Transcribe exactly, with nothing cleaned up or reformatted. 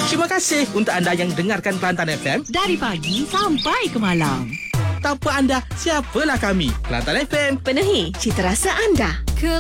Terima kasih untuk anda yang dengarkan Kelantan F M dari pagi sampai ke malam. Tanpa anda, siapalah kami? Kelantan F M, penuhi cita rasa anda.